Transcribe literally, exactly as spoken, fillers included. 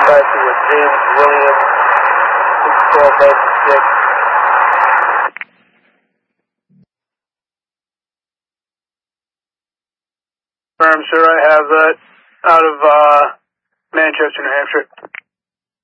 Dispatcher with James Williams, six twelve ninety-six. Firm, sir, I have that out of uh, Manchester, New Hampshire.